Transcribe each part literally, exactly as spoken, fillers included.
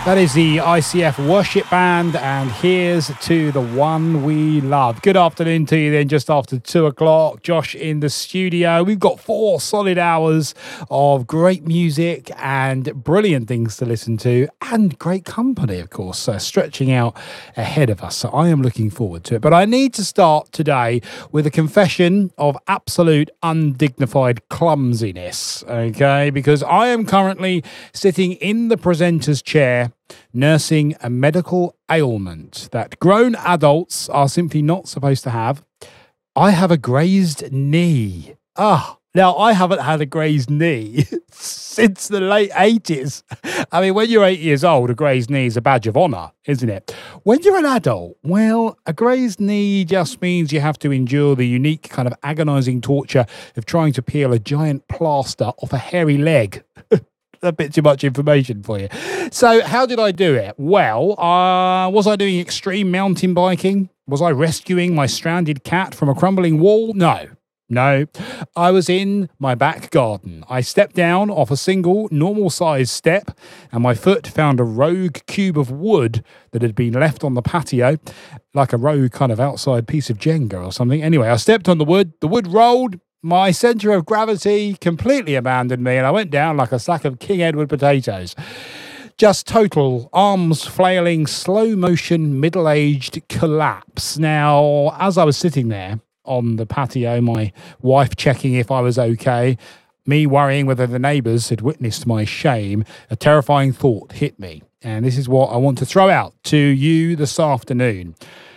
That is the I C F Worship Band, and here's to the one we love. Good afternoon to you then, just after two o'clock. Josh in the studio. We've got four solid hours of great music and brilliant things to listen to, and great company, of course, uh, stretching out ahead of us. So I am looking forward to it. But I need to start today with a confession of absolute undignified clumsiness, okay? Because I am currently sitting in the presenter's chair nursing a medical ailment that grown adults are simply not supposed to have. I have a grazed knee. Ah, now I haven't had a grazed knee since the late eighties. I mean, when you're eight years old, a grazed knee is a badge of honour, isn't it? When you're an adult, well, a grazed knee just means you have to endure the unique kind of agonising torture of trying to peel a giant plaster off a hairy leg. A bit too much information for you. So how did I do it? Well, uh, was I doing extreme mountain biking? Was I rescuing my stranded cat from a crumbling wall? No. No. I was in my back garden. I stepped down off a single normal-sized step, and my foot found a rogue cube of wood that had been left on the patio, like a rogue kind of outside piece of Jenga or something. Anyway, I stepped on the wood. The wood rolled. My centre of gravity completely abandoned me, and I went down like a sack of King Edward potatoes. Just total arms flailing, slow motion, middle-aged collapse. Now, as I was sitting there on the patio, my wife checking if I was okay, me worrying whether the neighbours had witnessed my shame, a terrifying thought hit me. And this is what I want to throw out to you this afternoon.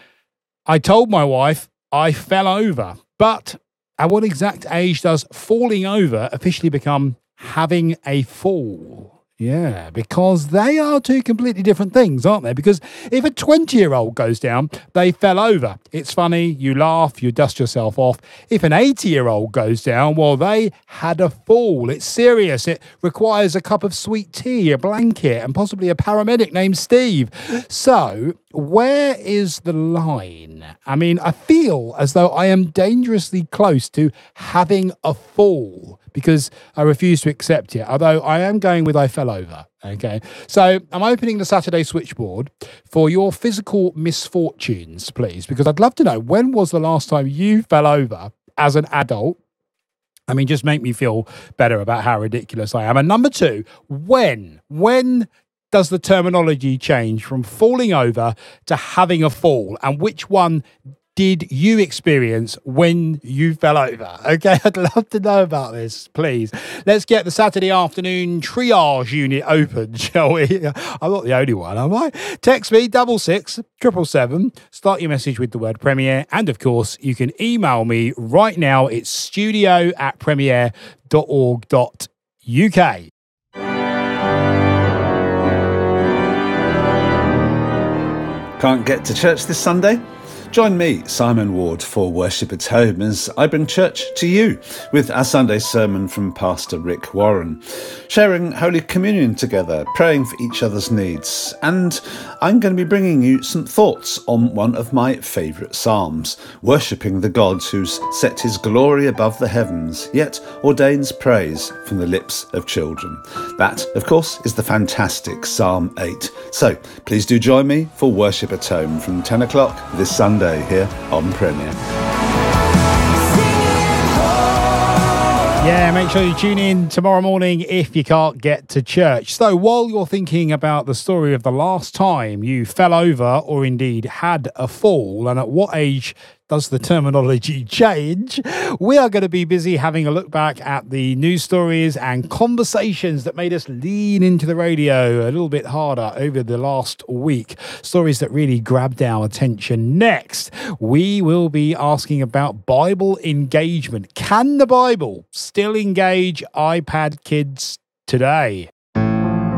I told my wife I fell over, but at what exact age does falling over officially become having a fall? Yeah, because they are two completely different things, aren't they? Because if a twenty-year-old goes down, they fell over. It's funny, you laugh, you dust yourself off. If an eighty-year-old goes down, well, they had a fall. It's serious. It requires a cup of sweet tea, a blanket, and possibly a paramedic named Steve. So, where is the line? I mean, I feel as though I am dangerously close to having a fall, because I refuse to accept it, although I am going with I fell over, okay? So I'm opening the Saturday switchboard for your physical misfortunes, please, because I'd love to know, when was the last time you fell over as an adult? I mean, just make me feel better about how ridiculous I am. And number two, when? When does the terminology change from falling over to having a fall? And which one did you experience when you fell over? Okay, I'd love to know about this, please. Let's get the Saturday afternoon triage unit open, shall we? I'm not the only one, am I? Text me, double six, triple seven. Start your message with the word Premiere. And of course, you can email me right now. It's studio at premiere dot org dot U K. Can't get to church this Sunday? Join me, Simon Ward, for Worship at Home as I bring church to you with our Sunday sermon from Pastor Rick Warren, sharing Holy Communion together, praying for each other's needs, and I'm going to be bringing you some thoughts on one of my favourite psalms, worshipping the God who's set his glory above the heavens, yet ordains praise from the lips of children. That, of course, is the fantastic Psalm eight. So please do join me for Worship at Home from ten o'clock this Sunday here on Premiere. Yeah, make sure you tune in tomorrow morning if you can't get to church. So while you're thinking about the story of the last time you fell over or indeed had a fall, and at what age does the terminology change, we are going to be busy having a look back at the news stories and conversations that made us lean into the radio a little bit harder over the last week. Stories that really grabbed our attention. Next, we will be asking about Bible engagement. Can the Bible still engage iPad kids today?